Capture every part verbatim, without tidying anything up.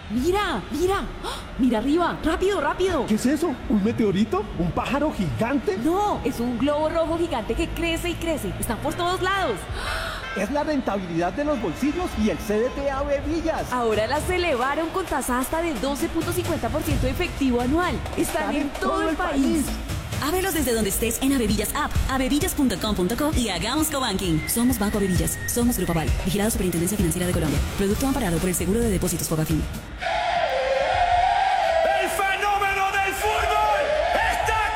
Mira, mira, ¡ah! Mira arriba, rápido, rápido. ¿Qué es eso? ¿Un meteorito? ¿Un pájaro gigante? No, es un globo rojo gigante que crece y crece. Están por todos lados. Es la rentabilidad de los bolsillos y el C D T Ave Villas. Ahora las elevaron con tasa hasta de doce punto cincuenta por ciento efectivo anual. Están, Están en, en todo, todo el país. país. Ábrelos desde donde estés en Avevillas App, avevillas punto com punto co y hagamos cobanking. Somos Banco Avevillas, somos Grupo Aval, vigilado Superintendencia Financiera de Colombia. Producto amparado por el Seguro de Depósitos Fogafín. ¡El fenómeno del fútbol está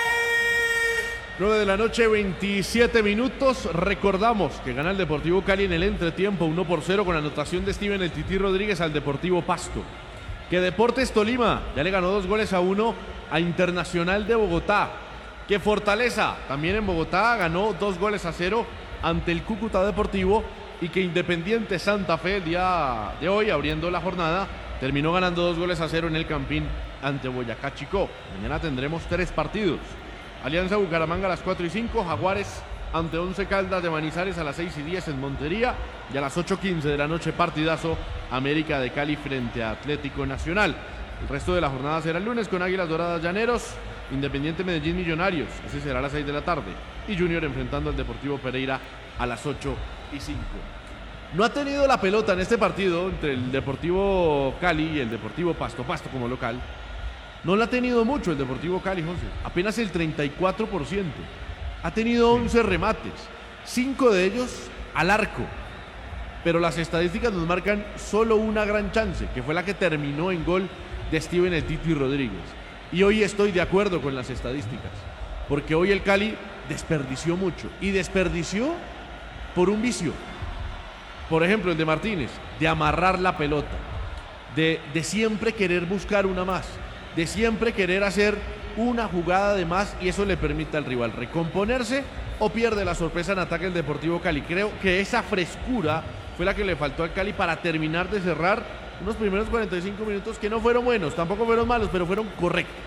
aquí! nueve de la noche, veintisiete minutos. Recordamos que gana el Deportivo Cali en el entretiempo uno por cero con anotación de Steven El Tití Rodríguez al Deportivo Pasto. Que Deportes Tolima ya le ganó dos goles a uno a Internacional de Bogotá. Que Fortaleza también en Bogotá ganó dos goles a cero ante el Cúcuta Deportivo. Y que Independiente Santa Fe el día de hoy, abriendo la jornada, terminó ganando dos goles a cero en el Campín ante Boyacá Chicó. Mañana tendremos tres partidos. Alianza Bucaramanga a las cuatro y cinco, Jaguares ante Once Caldas de Manizales a las seis y diez en Montería, y a las ocho quince de la noche partidazo América de Cali frente a Atlético Nacional. El resto de la jornada será el lunes con Águilas Doradas Llaneros, Independiente Medellín Millonarios, ese será a las seis de la tarde, y Junior enfrentando al Deportivo Pereira a las ocho y cinco. No ha tenido la pelota en este partido entre el Deportivo Cali y el Deportivo Pasto, Pasto como local. No la ha tenido mucho el Deportivo Cali, José, apenas el treinta y cuatro por ciento. Ha tenido once remates, cinco de ellos al arco. Pero las estadísticas nos marcan solo una gran chance, que fue la que terminó en gol de Steven El Tití Rodríguez. Y hoy estoy de acuerdo con las estadísticas, porque hoy el Cali desperdició mucho. Y desperdició por un vicio. Por ejemplo, el de Martínez, de amarrar la pelota, de, de siempre querer buscar una más, de siempre querer hacer una jugada de más, y eso le permite al rival recomponerse o pierde la sorpresa en ataque el Deportivo Cali. Creo que esa frescura fue la que le faltó al Cali para terminar de cerrar unos primeros cuarenta y cinco minutos que no fueron buenos, tampoco fueron malos, pero fueron correctos.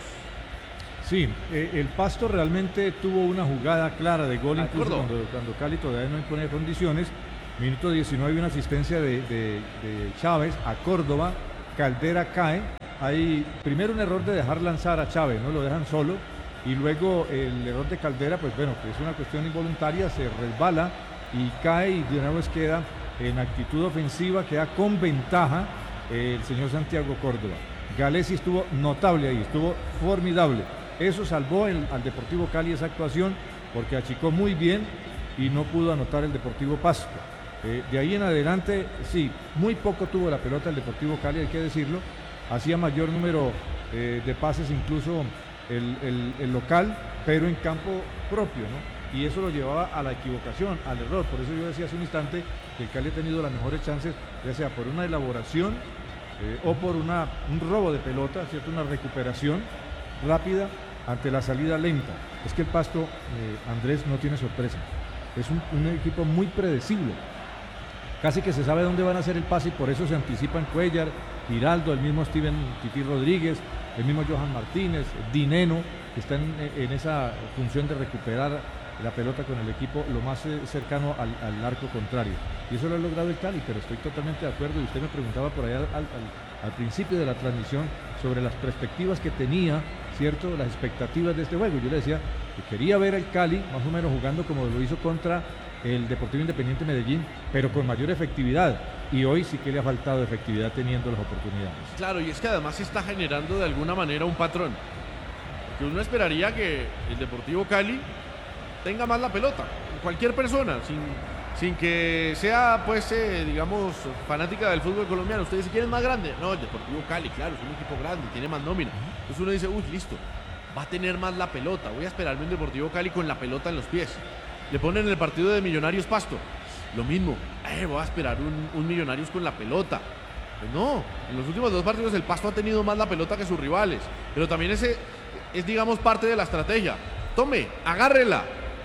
Sí, eh, el Pasto realmente tuvo una jugada clara de gol, incluso cuando, cuando Cali todavía no impone condiciones. Minuto diecinueve, una asistencia de, de, de Chávez a Córdoba. Caldera cae. Hay primero un error de dejar lanzar a Chávez, no lo dejan solo, y luego el error de Caldera, pues bueno, que es una cuestión involuntaria, se resbala y cae, y de una vez queda en actitud ofensiva, queda con ventaja el señor Santiago Córdoba. Galesi estuvo notable ahí, estuvo formidable. Eso salvó el, al Deportivo Cali esa actuación, porque achicó muy bien y no pudo anotar el Deportivo Pasto. Eh, de ahí en adelante, sí, muy poco tuvo la pelota el Deportivo Cali, hay que decirlo. Hacía mayor número eh, de pases incluso el, el, el local, pero en campo propio, ¿no? Y eso lo llevaba a la equivocación, al error. Por eso yo decía hace un instante que el Cali ha tenido las mejores chances, ya sea por una elaboración eh, o por una, un robo de pelota, ¿cierto? Una recuperación rápida ante la salida lenta. Es que el Pasto, eh, Andrés, no tiene sorpresa. Es un, un equipo muy predecible. Casi que se sabe dónde van a hacer el pase, y por eso se anticipan Cuellar, Giraldo, el mismo Steven Tití Rodríguez, el mismo Johan Martínez, Dineno, que están en, en esa función de recuperar la pelota con el equipo lo más cercano al, al arco contrario. Y eso lo ha logrado el Cali, pero estoy totalmente de acuerdo. Y usted me preguntaba por allá al, al, al principio de la transmisión sobre las perspectivas que tenía, ¿cierto? Las expectativas de este juego. Yo le decía que quería ver al Cali más o menos jugando como lo hizo contra el Deportivo Independiente Medellín, pero con mayor efectividad. Y hoy sí que le ha faltado efectividad teniendo las oportunidades. Claro, y es que además se está generando de alguna manera un patrón. Porque uno esperaría que el Deportivo Cali tenga más la pelota, cualquier persona, sin, sin que sea, pues, eh, digamos, fanática del fútbol colombiano. Usted dice, ¿quién es más grande? No, el Deportivo Cali, claro, es un equipo grande, tiene más nómina. Entonces uno dice, uy, listo, va a tener más la pelota, voy a esperarme un Deportivo Cali con la pelota en los pies. Le ponen el partido de Millonarios Pasto, lo mismo, eh, voy a esperar un, un Millonarios con la pelota. Pues no, en los últimos dos partidos el Pasto ha tenido más la pelota que sus rivales, pero también ese es, digamos, parte de la estrategia. Tome, agárrela.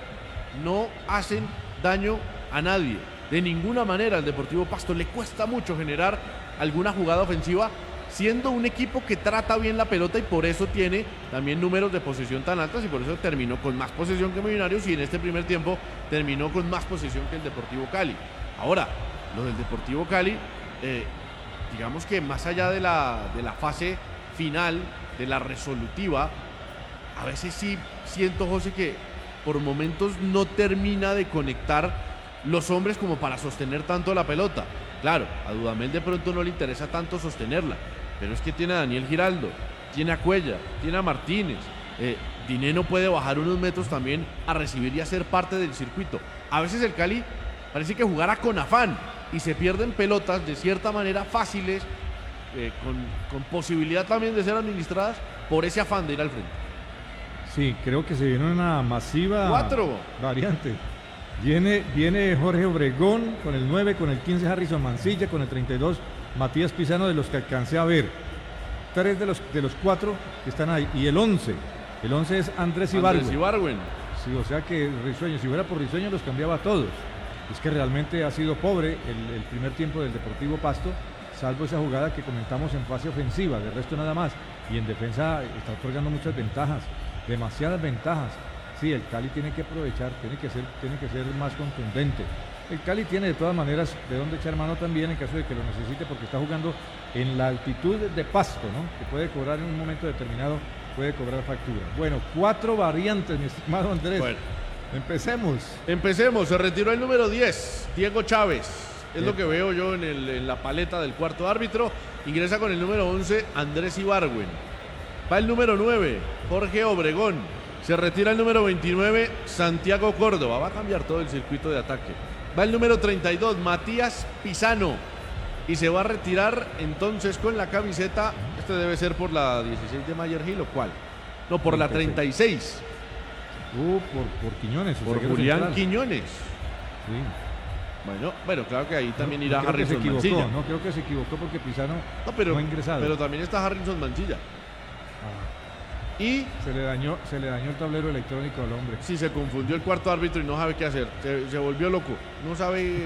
No hacen daño a nadie, de ninguna manera. Al Deportivo Pasto le cuesta mucho generar alguna jugada ofensiva, siendo un equipo que trata bien la pelota, y por eso tiene también números de posesión tan altos, y por eso terminó con más posesión que Millonarios, y en este primer tiempo terminó con más posesión que el Deportivo Cali. Ahora, lo del Deportivo Cali eh, digamos que más allá de la, de la fase final, de la resolutiva, a veces sí siento, José, que por momentos no termina de conectar los hombres como para sostener tanto la pelota. Claro, a Dudamel de pronto no le interesa tanto sostenerla, pero es que tiene a Daniel Giraldo, tiene a Cuellar, tiene a Martínez. Eh, Dineno puede bajar unos metros también a recibir y a ser parte del circuito. A veces el Cali parece que jugara con afán y se pierden pelotas de cierta manera fáciles, eh, con, con posibilidad también de ser administradas por ese afán de ir al frente. Sí, creo que se viene una masiva Cuatro. variante. Viene, viene Jorge Obregón con el nueve, con el quince Harrison Mancilla, con el treinta y dos Matías Pizano, de los que alcancé a ver. Tres de los, de los cuatro que están ahí. Y el once. El once es Andrés Ibargüen. Andrés Ibargüen. Sí, o sea que Risueño, si fuera por Risueño los cambiaba a todos. Es que realmente ha sido pobre el, el primer tiempo del Deportivo Pasto, salvo esa jugada que comentamos en fase ofensiva, de resto nada más. Y en defensa está otorgando muchas ventajas, demasiadas ventajas. Sí, el Cali tiene que aprovechar, tiene que ser, tiene que ser más contundente. El Cali tiene de todas maneras de dónde echar mano también en caso de que lo necesite, porque está jugando en la altitud de Pasto, ¿no? Que puede cobrar en un momento determinado, puede cobrar factura. Bueno, cuatro variantes, mi estimado Andrés. Bueno, empecemos. Empecemos, se retiró el número diez, Diego Chávez. Es Bien. Lo que veo yo en, el, en la paleta del cuarto árbitro. Ingresa con el número once, Andrés Ibargüen. Va el número nueve, Jorge Obregón. Se retira el número veintinueve, Santiago Córdoba. Va a cambiar todo el circuito de ataque. Va el número treinta y dos, Matías Pizano. Y se va a retirar entonces con la camiseta. Este debe ser por la dieciséis de Mayer Gil, ¿o cuál? No, por la treinta y seis. Uh, por, por Quiñones. Por Julián central. Quiñones. Sí. Bueno, bueno, claro que ahí también no, irá no Harrison equivocó, Mancilla. No creo que se equivocó porque Pizano no, pero, no ha ingresado. Pero también está Harrison Mancilla. Ah. Y se le dañó, se le dañó el tablero electrónico al hombre. Sí, se confundió el cuarto árbitro y no sabe qué hacer. Se, se volvió loco. No sabe,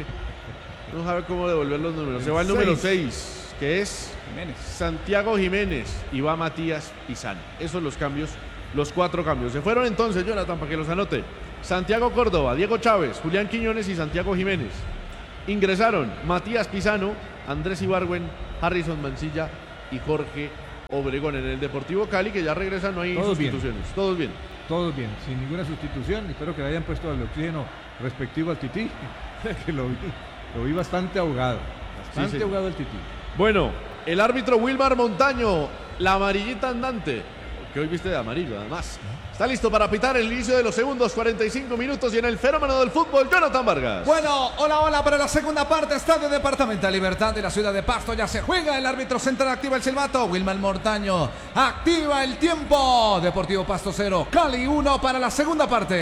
no sabe cómo devolver los números. El se va el número seis, que es Jiménez. Santiago Jiménez, y va Matías Pizano. Esos son los cambios, los cuatro cambios. Se fueron entonces, Jonathan, para que los anote. Santiago Córdoba, Diego Chávez, Julián Quiñones y Santiago Jiménez. Ingresaron Matías Pizano, Andrés Ibargüen, Harrison Mancilla y Jorge Obregón. En el Deportivo Cali, que ya regresa, no hay Todos sustituciones. Bien. Todos bien. Todos bien, sin ninguna sustitución. Espero que le hayan puesto el oxígeno respectivo al Tití, que lo vi, lo vi bastante ahogado. Bastante sí, sí. ahogado el Tití. Bueno, el árbitro Wilmar Montaño, la amarillita andante, que hoy viste de amarillo además. Está listo para pitar el inicio de los segundos cuarenta y cinco minutos y en el fenómeno del fútbol, Jonathan Vargas. Bueno, hola, hola, para la segunda parte, Estadio Departamental Libertad de la ciudad de Pasto. Ya se juega, el árbitro central activa el silbato. Wilmar Montaño activa el tiempo. Deportivo Pasto cero, Cali uno para la segunda parte.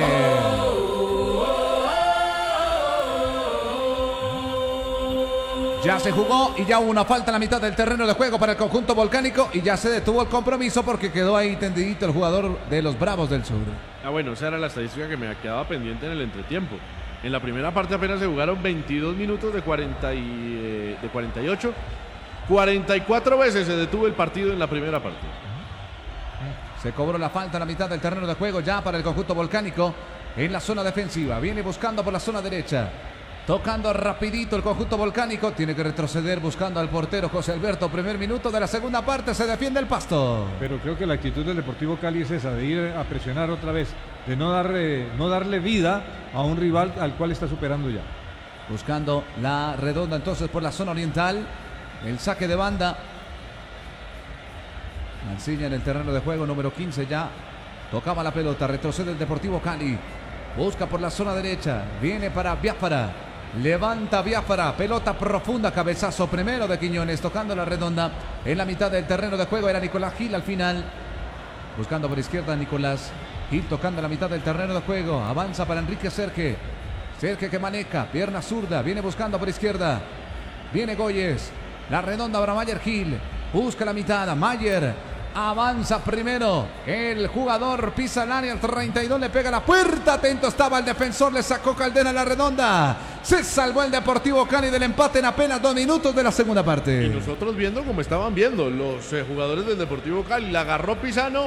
Ya se jugó y ya hubo una falta en la mitad del terreno de juego para el conjunto volcánico y ya se detuvo el compromiso porque quedó ahí tendidito el jugador de los Bravos del Sur. Ah, bueno, esa era la estadística que me quedaba pendiente en el entretiempo. En la primera parte apenas se jugaron veintidós minutos de, cuarenta y, eh, de cuarenta y ocho. cuarenta y cuatro veces se detuvo el partido en la primera parte. Se cobró la falta en la mitad del terreno de juego ya para el conjunto volcánico en la zona defensiva. Viene buscando por la zona derecha. Tocando rapidito el conjunto volcánico. Tiene que retroceder buscando al portero José Alberto. Primer minuto de la segunda parte. Se defiende el Pasto. Pero creo que la actitud del Deportivo Cali es esa, de ir a presionar otra vez. De no darle, no darle vida a un rival al cual está superando ya. Buscando la redonda entonces por la zona oriental. El saque de banda. Mancilla en el terreno de juego. Número quince ya. Tocaba la pelota. Retrocede el Deportivo Cali. Busca por la zona derecha. Viene para Biafara. Levanta Biafara, pelota profunda, cabezazo primero de Quiñones, tocando la redonda en la mitad del terreno de juego. Era Nicolás Gil al final, buscando por izquierda Nicolás Gil, tocando la mitad del terreno de juego. Avanza para Enrique Serge, Serge que maneja, pierna zurda, viene buscando por izquierda. Viene Goyes, la redonda para Mayer Gil, busca la mitad, Mayer. Avanza primero el jugador, pisa el área, el treinta y dos, le pega la puerta, atento estaba el defensor, le sacó Caldera a la redonda. Se salvó el Deportivo Cali del empate en apenas dos minutos de la segunda parte. Y nosotros viendo como estaban viendo los eh, jugadores del Deportivo Cali, la agarró Pizano,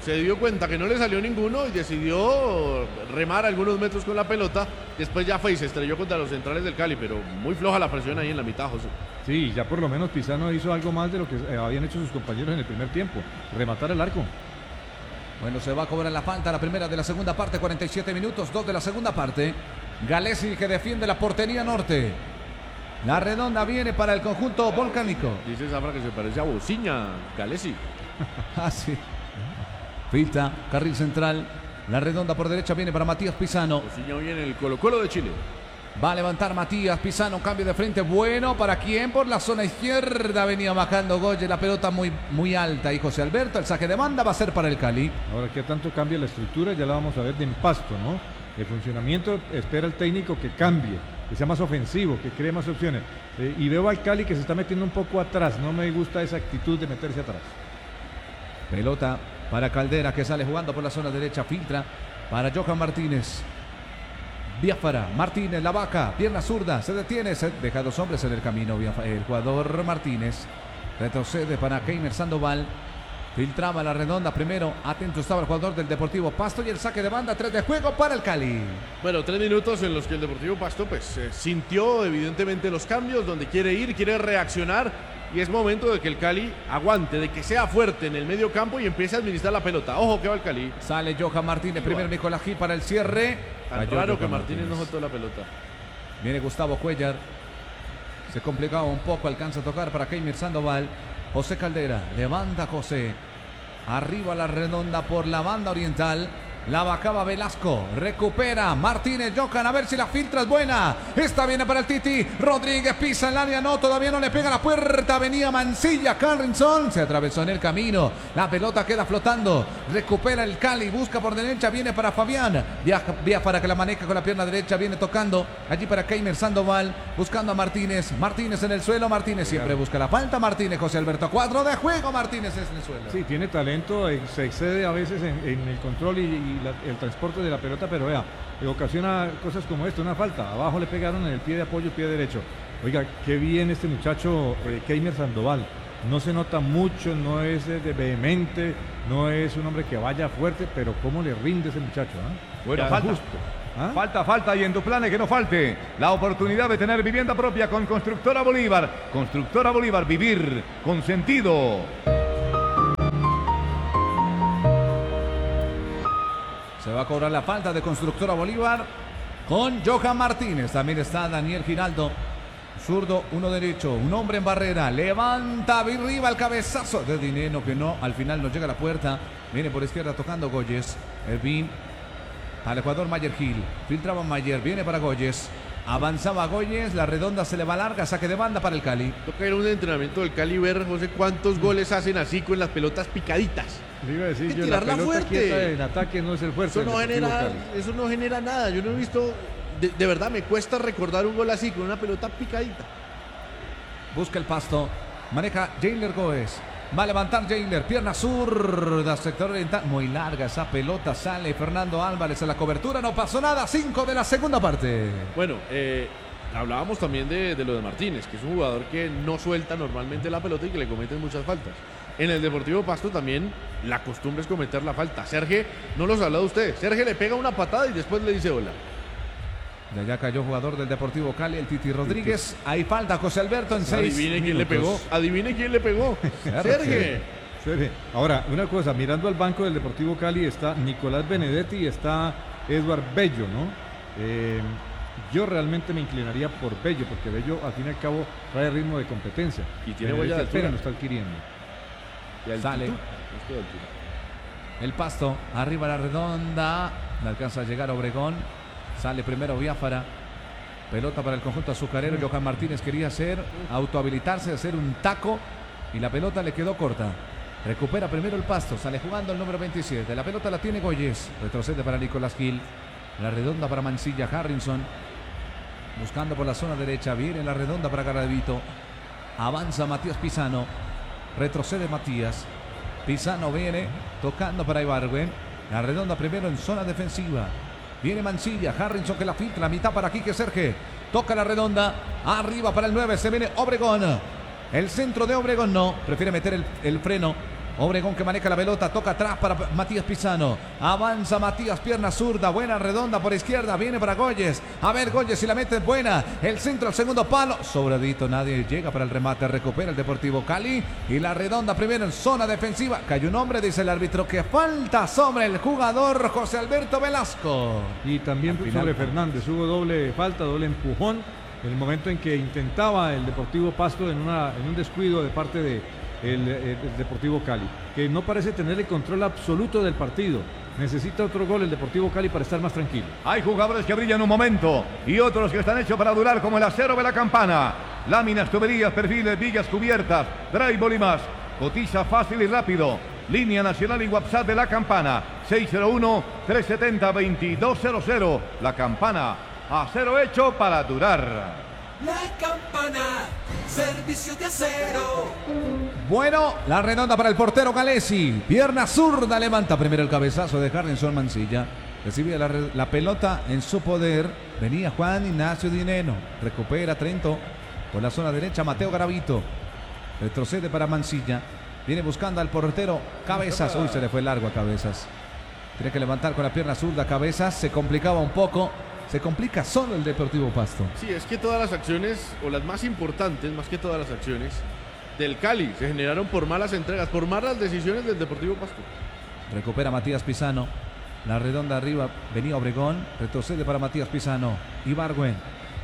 se dio cuenta que no le salió ninguno y decidió remar algunos metros con la pelota. Después ya fue y se estrelló contra los centrales del Cali, pero muy floja la presión ahí en la mitad, José. Sí, ya por lo menos Pisano hizo algo más de lo que eh, habían hecho sus compañeros en el primer tiempo, rematar el arco. Bueno, se va a cobrar la falta, la primera de la segunda parte, cuarenta y siete minutos, dos de la segunda parte. Galesi que defiende la portería norte. La redonda viene para el conjunto volcánico. Dice Zafra que se parece a Bociña, Galesi. Ah, sí. Filtra, carril central. La redonda por derecha viene para Matías Pisano. Bociña viene el Colo Colo de Chile. Va a levantar Matías Pisano, cambio de frente bueno. ¿Para quién? Por la zona izquierda venía bajando Goye, la pelota muy, muy alta. Y José Alberto, el saque de banda va a ser para el Cali. Ahora, ¿qué tanto cambia la estructura? Ya la vamos a ver de Pasto, ¿no? El funcionamiento espera el técnico que cambie, que sea más ofensivo, que cree más opciones. Eh, y veo al Cali que se está metiendo un poco atrás. No me gusta esa actitud de meterse atrás. Pelota para Caldera que sale jugando por la zona derecha. Filtra para Johan Martínez. Biafara, Martínez, la vaca, pierna zurda, se detiene, se deja dos hombres en el camino. El jugador Martínez retrocede para Keimer Sandoval. Filtraba la redonda primero. Atento estaba el jugador del Deportivo Pasto y el saque de banda. Tres de juego para el Cali. Bueno, tres minutos en los que el Deportivo Pasto pues eh, sintió evidentemente los cambios, donde quiere ir, quiere reaccionar. Y es momento de que el Cali aguante, de que sea fuerte en el medio campo y empiece a administrar la pelota. Ojo que va el Cali. Sale Johan Martínez, primero Nicolás Gil para el cierre. Tan raro que Martínez no soltó la pelota. Viene Gustavo Cuellar. Se complicaba un poco, alcanza a tocar para Keimer Sandoval. José Caldera, levanta José. Arriba la redonda por la banda oriental. La bajaba Velasco, recupera Martínez, Johan, a ver si la filtra es buena. Esta viene para el Titi, Rodríguez pisa el área, no, todavía no le pega la puerta. Venía Mancilla, Carrinson, se atravesó en el camino. La pelota queda flotando, recupera el Cali, busca por derecha, viene para Fabián. Viaja, viaja para que la maneja con la pierna derecha, viene tocando allí para Keimer Sandoval, buscando a Martínez. Martínez en el suelo, Martínez siempre busca la falta. Martínez, José Alberto, cuadro de juego, Martínez es en el suelo. Sí, tiene talento, se excede a veces en, en el control y, y La, el transporte de la pelota, pero vea, ocasiona cosas como esto, una falta, abajo le pegaron en el pie de apoyo, pie derecho. Oiga, qué bien este muchacho eh, Keimer Sandoval, no se nota mucho, no es eh, de vehemente, no es un hombre que vaya fuerte, pero cómo le rinde ese muchacho, ¿eh? Bueno, ya, falta. justo. ¿Ah? Falta, falta y en tu planes que no falte la oportunidad de tener vivienda propia con Constructora Bolívar. Constructora Bolívar, vivir con sentido. Se va a cobrar la falta de Constructora Bolívar con Johan Martínez. También está Daniel Giraldo. Zurdo, uno derecho, un hombre en barrera. Levanta arriba el cabezazo de Dineno que no, al final no llega a la puerta. Viene por izquierda tocando Goyes. Ervin al jugador Mayer Gil. Filtraba Mayer, viene para Goyes. Avanzaba Goyes, la redonda se le va larga, saque de banda para el Cali. Toca ir a un entrenamiento del Cali ver, José, cuántos goles hacen así con las pelotas picaditas. Le iba a decir que yo, la pelota fuerte. quieta en ataque no es el fuerte. Eso no, genera, eso no genera nada. Yo no he visto, de, de verdad me cuesta recordar un gol así con una pelota picadita. Busca el Pasto, maneja Jailer Goes. Va a levantar Jailer, pierna zurda, sector oriental. Muy larga esa pelota, sale Fernando Álvarez a la cobertura. No pasó nada, cinco de la segunda parte. Bueno, eh, hablábamos también de, de lo de Martínez, que es un jugador que no suelta normalmente la pelota y que le cometen muchas faltas. En el Deportivo Pasto también la costumbre es cometer la falta. Sergio, no los ha hablado usted. Sergio le pega una patada y después le dice hola. De allá cayó jugador del Deportivo Cali, el Titi Rodríguez. Ahí falta José Alberto en seis. Adivine quién le pegó. Adivine quién le pegó. Sergio. Sergio. Ahora, una cosa, mirando al banco del Deportivo Cali está Nicolás Benedetti y está Eduard Bello, ¿no? Eh, yo realmente me inclinaría por Bello, porque Bello al fin y al cabo trae ritmo de competencia. Y tiene huella de altura. Lo está adquiriendo. Sale el Pasto, arriba la redonda, le alcanza a llegar Obregón, sale primero Biafara, pelota para el conjunto azucarero. Johan Martínez quería hacer, autohabilitarse, hacer un taco y la pelota le quedó corta. Recupera primero el Pasto, sale jugando el número veintisiete, la pelota la tiene Goyes, retrocede para Nicolás Gil, la redonda para Mancilla, Harrison, buscando por la zona derecha, viene la redonda para Garavito, avanza Matías Pisano. Retrocede Matías. Pisano viene tocando para Ibargüen. La redonda primero en zona defensiva. Viene Mancilla. Harrison que la filtra. Mitad para Quique Serge. Toca la redonda. Arriba para el nueve. Se viene Obregón. El centro de Obregón no. Prefiere meter el, el freno. Obregón que maneja la pelota, toca atrás para Matías Pisano. Avanza Matías, pierna zurda, buena redonda por izquierda, viene para Goyes. A ver, Goyes si la mete buena. El centro al segundo palo. Sobradito, nadie llega para el remate. Recupera el Deportivo Cali. Y la redonda primero en zona defensiva. Cayó un hombre, dice el árbitro, que falta sobre el jugador José Alberto Velasco. Y también sobre Fernández. Hubo doble falta, doble empujón. En el momento en que intentaba el Deportivo Pasto en, una, en un descuido de parte de El, el, el Deportivo Cali, que no parece tener el control absoluto del partido. Necesita otro gol el Deportivo Cali para estar más tranquilo. Hay jugadores que brillan un momento y otros que están hechos para durar, como el acero de la Campana. Láminas, tuberías, perfiles, vigas cubiertas, drywall y más. Cotiza fácil y rápido. Línea nacional y WhatsApp de la Campana. seis cero uno, tres siete cero, dos dos cero cero. La Campana, acero hecho para durar. La Campana, servicio de acero. Bueno, la redonda para el portero Galesi. Pierna zurda, levanta primero el cabezazo de Harrison Mancilla. Recibía la, la pelota en su poder. Venía Juan Ignacio Dineno. Recupera Trento por la zona derecha. Mateo Garavito. Retrocede para Mancilla. Viene buscando al portero Cabezas. Uy, se le fue largo a Cabezas. Tiene que levantar con la pierna zurda Cabezas. Se complicaba un poco. Se complica solo el Deportivo Pasto. Sí, es que todas las acciones, o las más importantes, más que todas las acciones del Cali, se generaron por malas entregas, por malas decisiones del Deportivo Pasto. Recupera Matías Pisano. La redonda arriba, venía Obregón. Retrocede para Matías Pisano. Ibargüen.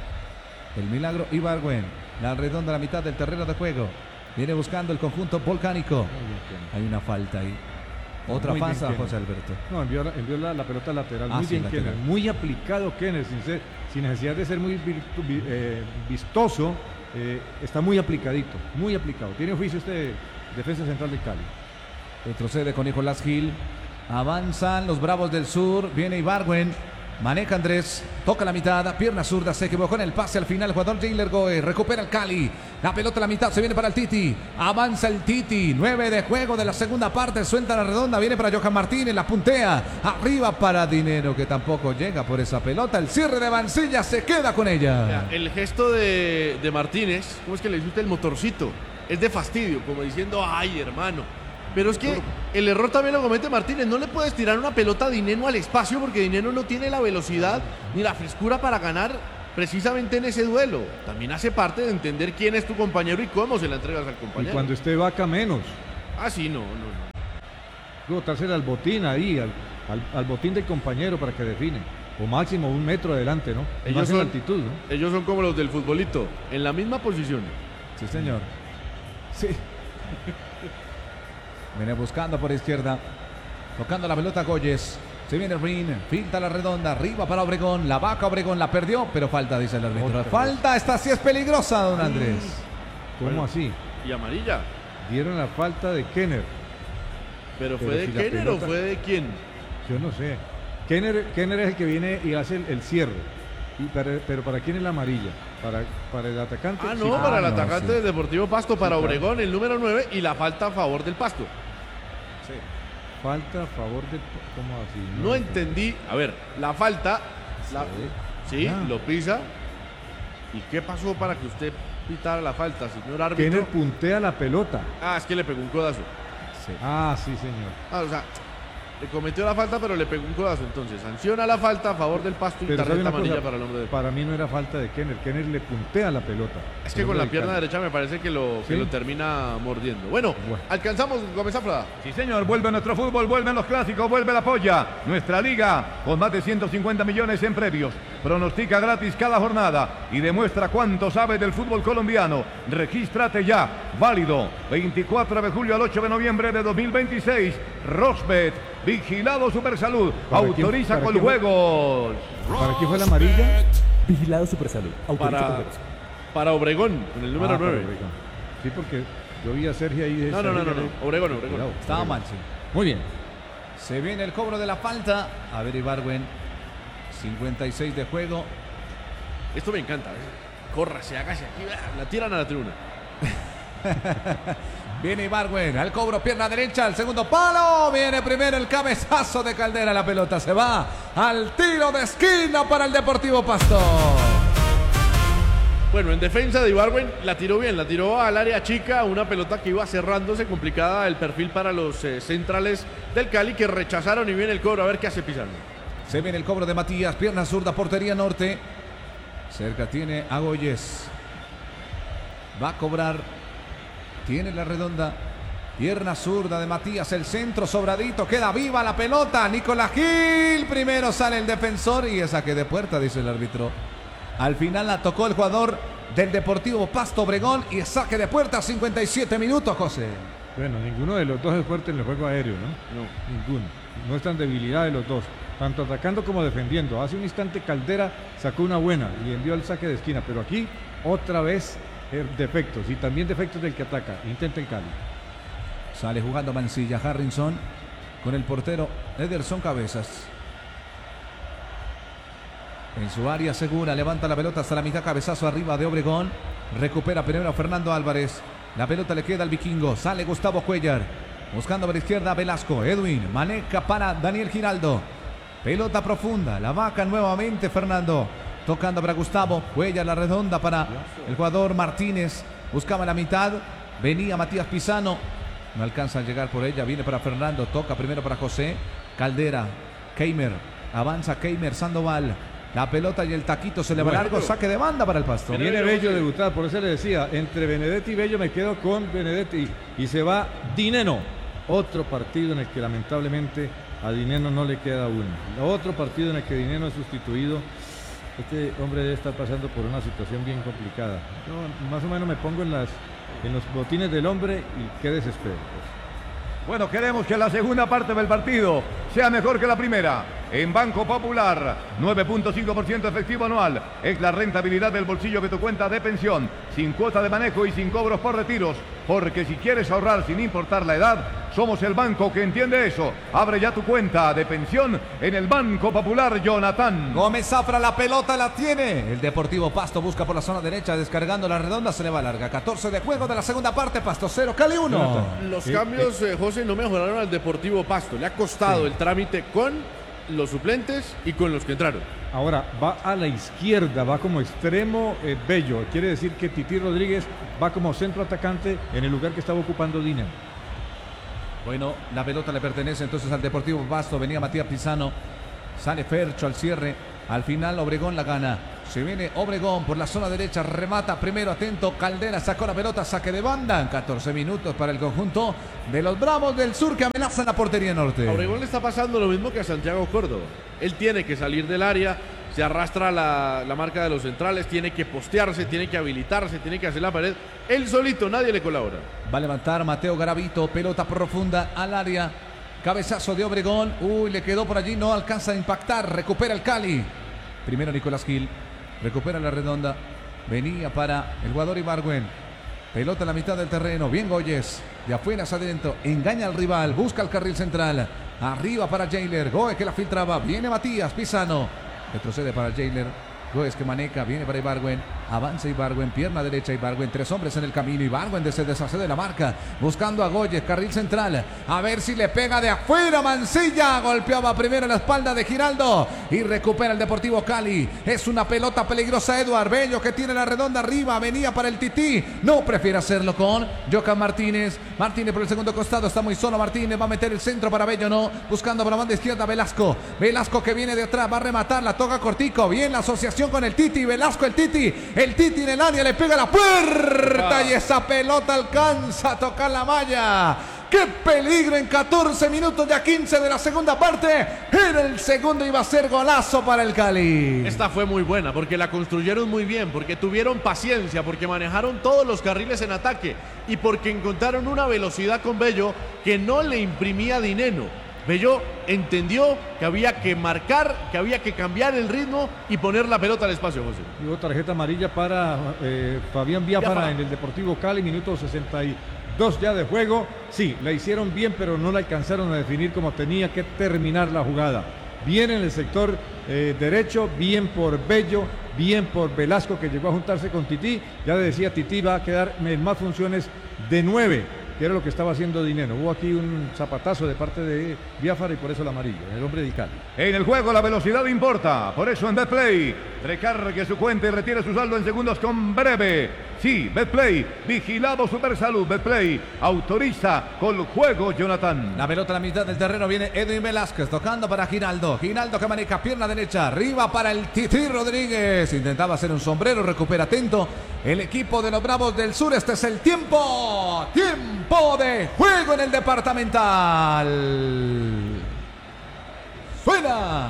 El milagro Ibargüen. La redonda a la mitad del terreno de juego. Viene buscando el conjunto volcánico. Hay una falta ahí. Otra falta, José Alberto. No, envió, la, envió la, la pelota lateral. Ah, muy sí, bien, lateral. Kenner. Muy aplicado, Kenner. Sin, ser, sin necesidad de ser muy virtu, eh, vistoso. Eh, está muy aplicadito. Muy aplicado. Tiene oficio este defensa central de Cali. Retrocede con Nicolás Gil. Avanzan los Bravos del Sur. Viene Ibargüen. Maneja Andrés. Toca la mitad. Pierna zurda. Se equivocó en el pase al final. El jugador Jailer Goe. Recupera el Cali. La pelota a la mitad. Se viene para el Titi. Avanza el Titi. nueve de juego de la segunda parte. Suelta la redonda. Viene para Johan Martínez. La puntea. Arriba para Dinero, que tampoco llega por esa pelota. El cierre de Mancilla se queda con ella. Mira, el gesto de, de Martínez, ¿cómo es que le dice usted el motorcito? Es de fastidio, como diciendo, ay, hermano. Pero es que el error también lo comete Martínez. No le puedes tirar una pelota a Dineno al espacio porque Dineno no tiene la velocidad ni la frescura para ganar precisamente en ese duelo. También hace parte de entender quién es tu compañero y cómo se la entregas al compañero. Y cuando esté Vaca, menos. Ah, sí, no, no, no. Botársela al botín ahí, al, al, al botín del compañero para que define. O máximo un metro adelante, ¿no? Ellos son, son, altitud, ¿no? ellos son como los del futbolito, en la misma posición. Sí, señor. Sí. Viene buscando por izquierda. Tocando la pelota Goyes. Se viene Rin. Finta la redonda. Arriba para Obregón. La vaca Obregón la perdió. Pero falta, dice el árbitro. Otra falta. Esta sí es peligrosa, don Andrés. ¿Cómo Bueno, así? Y amarilla. Dieron la falta de Kenner. ¿Pero, Pero fue de si la Kenner pelota- o fue de quién? Yo no sé. Kenner, Kenner es el que viene y hace el, el cierre. Y para- pero ¿para quién es la amarilla? ¿Para, para el atacante? Ah, Sí, no, para el no, atacante sí. del Deportivo Pasto, para claro. Obregón, el número nueve, y la falta a favor del Pasto. falta a favor de... ¿Cómo así? No entendí. A ver, la falta. la- sí, Ah. lo pisa. ¿Y qué pasó para que usted pitara la falta, señor árbitro? Kenner puntea la pelota. Ah, es que le pegó un codazo. Ah, sí, señor. Ah, o sea, le cometió la falta, pero le pegó un codazo. Entonces, sanciona la falta a favor del Pasto y Pero ¿sabe tarjeta una amarilla cosa? para el hombre del Pasto. Para mí no era falta de Kenner. Kenner le puntea la pelota. Es que con la pierna derecha me parece que lo, que Sí. lo termina mordiendo. Bueno, Bueno. alcanzamos, Gómez Zafra. Sí, señor, vuelve nuestro fútbol, vuelven los clásicos, vuelve la polla. Nuestra liga con más de ciento cincuenta millones en premios. Pronostica gratis cada jornada y demuestra cuánto sabe del fútbol colombiano. Regístrate ya. Válido veinticuatro de julio al ocho de noviembre de dos mil veintiséis. Rosbet, vigilado Supersalud. ¿Para quién- Autoriza para con quién fue? juegos. ¿Para quién fue la amarilla? Vigilado Supersalud. Autoriza Para, con juegos. para Obregón, con el número Ah, para nueve. Obregón. Sí, porque yo vi a Sergio ahí. de No, no, no, no, Sergio, no. Obregón, Obregón. Cuidado, Estaba Obregón. mal, sí. Muy bien. Se viene el cobro de la falta. A ver, Ibargüen. cincuenta y seis de juego. Esto me encanta. ¿eh? Corra, se hágase aquí. La tiran a la tribuna. Viene Ibargüen al cobro, pierna derecha, al segundo palo. Viene primero el cabezazo de Caldera. La pelota se va al tiro de esquina para el Deportivo Pasto. Bueno, en defensa de Ibargüen la tiró bien, la tiró al área chica, una pelota que iba cerrándose, complicada el perfil para los eh, centrales del Cali, que rechazaron y viene el cobro, a ver qué hace Pizarro. Se viene el cobro de Matías, pierna zurda, portería norte. Cerca tiene a Goyes. Va a cobrar. Tiene la redonda. Pierna zurda de Matías, el centro sobradito, queda viva la pelota. Nicolás Gil, primero sale el defensor y es saque de puerta, dice el árbitro. Al final la tocó el jugador del Deportivo Pasto Obregón y es saque de puerta, cincuenta y siete minutos, José. Bueno, ninguno de los dos es fuerte en el juego aéreo, ¿no? No, ninguno. Muestran debilidad de los dos, tanto atacando como defendiendo. Hace un instante Caldera sacó una buena y envió el saque de esquina, pero aquí otra vez eh, defectos y también defectos del que ataca. Intenta el Cali. Sale jugando Mancilla, Harrison con el portero Ederson Cabezas. En su área segura, levanta la pelota hasta la mitad, cabezazo arriba de Obregón. Recupera primero Fernando Álvarez. La pelota le queda al vikingo. Sale Gustavo Cuellar. Buscando por la izquierda Velasco. Edwin. Maneca para Daniel Giraldo. Pelota profunda. La vaca nuevamente Fernando. Tocando para Gustavo. Cuellar la redonda para el jugador Martínez. Buscaba la mitad. Venía Matías Pisano. No alcanza a llegar por ella. Viene para Fernando. Toca primero para José. Caldera. Keimer. Avanza Keimer. Sandoval. La pelota y el taquito se le va largo, saque de banda para el Pasto. Viene Bello a debutar, por eso le decía, entre Benedetti y Bello me quedo con Benedetti. Y se va Dineno. Otro partido en el que lamentablemente a Dineno no le queda uno. Otro partido en el que Dineno es sustituido. Este hombre debe estar pasando por una situación bien complicada. Yo más o menos me pongo en, las, en los botines del hombre y qué desespero. Bueno, queremos que la segunda parte del partido sea mejor que la primera. En Banco Popular, nueve punto cinco por ciento efectivo anual. Es la rentabilidad del bolsillo de tu cuenta de pensión, sin cuota de manejo y sin cobros por retiros. Porque si quieres ahorrar sin importar la edad, somos el banco que entiende eso. Abre ya tu cuenta de pensión en el Banco Popular, Jonathan. Gómez Zafra, la pelota la tiene. El Deportivo Pasto busca por la zona derecha, descargando la redonda, se le va larga. catorce de juego de la segunda parte, Pasto cero, Cali uno. Los cambios, eh, José, no mejoraron al Deportivo Pasto. Le ha costado sí. el trámite con los suplentes y con los que entraron. Ahora va a la izquierda, va como extremo eh, Bello. Quiere decir que Tití Rodríguez va como centro atacante en el lugar que estaba ocupando Dineno. Bueno, la pelota le pertenece entonces al Deportivo Pasto. Venía Matías Pisano. Sale Fercho al cierre. Al final Obregón la gana. Se viene Obregón por la zona derecha. Remata primero, atento. Caldera sacó la pelota. Saque de banda. catorce minutos para el conjunto de los Bravos del Sur que amenazan la portería norte. A Obregón le está pasando lo mismo que a Santiago Córdoba. Él tiene que salir del área. Se arrastra la, la marca de los centrales. Tiene que postearse. Tiene que habilitarse. Tiene que hacer la pared. Él solito, nadie le colabora. Va a levantar Mateo Garavito. Pelota profunda al área. Cabezazo de Obregón. Uy, le quedó por allí. No alcanza a impactar. Recupera el Cali. Primero Nicolás Gil. Recupera la redonda. Venía para el jugador Ibargüen. Pelota en la mitad del terreno. Bien Goyes. De afuera hacia adentro. Engaña al rival. Busca el carril central. Arriba para Jailer. Goes que la filtraba. Viene Matías Pisano. Retrocede para Jailer. Goes que maneca. Viene para Ibargüen. Avanza Ibargüen. Pierna derecha Ibargüen. Tres hombres en el camino. Ibargüen se deshace de la marca. Buscando a Goyes. Carril central. A ver si le pega de afuera. Mancilla. Golpeaba primero en la espalda de Giraldo. Y recupera el Deportivo Cali. Es una pelota peligrosa. Eduard Bello que tiene la redonda arriba. Venía para el Tití. No prefiere hacerlo con Jocan Martínez. Martínez por el segundo costado. Está muy solo Martínez. Va a meter el centro para Bello. No. Buscando por la banda izquierda Velasco. Velasco que viene de atrás. Va a rematar. La toca cortico. Bien la asociación con el Titi. Velasco el Titi. El Titi en el área le pega la puerta ah. y esa pelota alcanza a tocar la malla. ¡Qué peligro en catorce minutos de a quince de la segunda parte! En el segundo iba a ser golazo para el Cali. Esta fue muy buena porque la construyeron muy bien, porque tuvieron paciencia, porque manejaron todos los carriles en ataque y porque encontraron una velocidad con Bello que no le imprimía Dineno. Bello entendió que había que marcar, que había que cambiar el ritmo y poner la pelota al espacio, José. Y hubo tarjeta amarilla para eh, Fabián Biafara en el Deportivo Cali, minuto sesenta y dos ya de juego. Sí, la hicieron bien, pero no la alcanzaron a definir como tenía que terminar la jugada. Bien en el sector eh, derecho, bien por Bello, bien por Velasco que llegó a juntarse con Tití. Ya decía, Tití va a quedar en más funciones de nueve. que era lo que estaba haciendo Dineno. Hubo aquí un zapatazo de parte de Biafara y por eso el amarillo, el hombre de Cali. En el juego la velocidad importa, por eso en Betplay recargue su cuenta y retire su saldo en segundos con Breve. Sí, Betplay, vigilado Supersalud. Betplay autoriza con juego, Jonathan. La pelota a la mitad del terreno, viene Edwin Velázquez tocando para Giraldo. Giraldo que maneja pierna derecha, arriba para el Tití Rodríguez. Intentaba hacer un sombrero, recupera atento el equipo de los Bravos del Sur. Este es el tiempo, tiempo de juego en el departamental. Suena.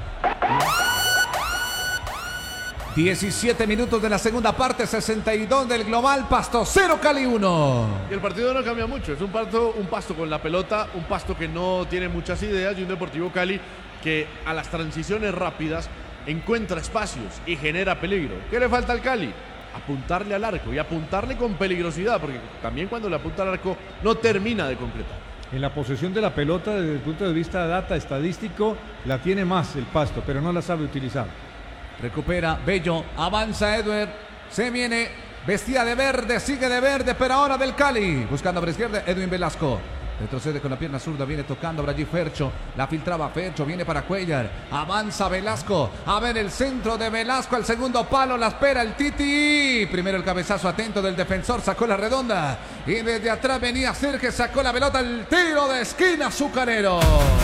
diecisiete minutos de la segunda parte, sesenta y dos del global, Pasto cero, Cali uno. Y el partido no cambia mucho, es un pasto, un pasto con la pelota, un Pasto que no tiene muchas ideas y un Deportivo Cali que a las transiciones rápidas encuentra espacios y genera peligro. ¿Qué le falta al Cali? Apuntarle al arco y apuntarle con peligrosidad, porque también cuando le apunta al arco no termina de concretar. En la posesión de la pelota, desde el punto de vista de data estadístico, la tiene más el Pasto, pero no la sabe utilizar. Recupera Bello, avanza Edward, se viene vestida de verde, sigue de verde, pero ahora del Cali, buscando por izquierda Edwin Velasco. Retrocede con la pierna zurda, viene tocando por allí Fercho, la filtraba Fercho, viene para Cuellar, avanza Velasco, a ver el centro de Velasco, al segundo palo, la espera el Titi, primero el cabezazo atento del defensor, sacó la redonda, y desde atrás venía Sergio, sacó la pelota, el tiro de esquina azucarero.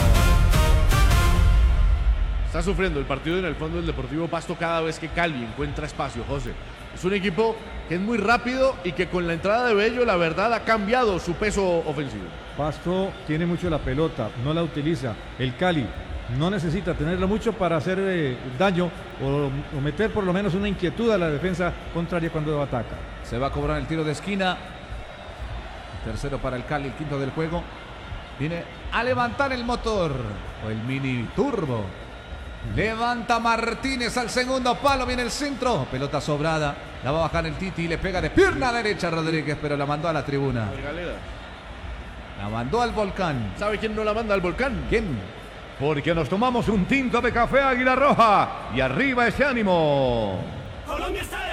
Está sufriendo el partido en el fondo del Deportivo Pasto cada vez que Cali encuentra espacio, José. Es un equipo que es muy rápido y que con la entrada de Bello, la verdad, ha cambiado su peso ofensivo. Pasto tiene mucho la pelota, no la utiliza. El Cali no necesita tenerla mucho para hacer eh, daño o, o meter por lo menos una inquietud a la defensa contraria cuando ataca. Se va a cobrar el tiro de esquina. Tercero para el Cali, el quinto del juego. Viene a levantar el motor o el mini turbo. Levanta Martínez al segundo palo, viene el centro, pelota sobrada, la va a bajar el Titi y le pega de pierna derecha Rodríguez, pero la mandó a la tribuna. La mandó al volcán. ¿Sabe quién no la manda al volcán? ¿Quién? Porque nos tomamos un tinto de café Águila Roja y arriba ese ánimo. Colombia está